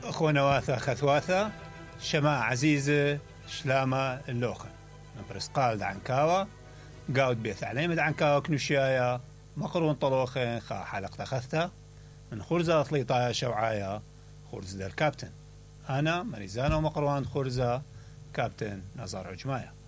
أخونا واثا خثواثا شماع عزيزة شلامة اللوخة برسقال دعنكاوة قاود بيث عليم دعنكاوة كنوشيايا مقرون طلوخين خا حلق تخثتا من خرزة طليطايا شوعايا خرزة الكابتن أنا مريزانو مقروان خرزة كابتن نزار عجمايا.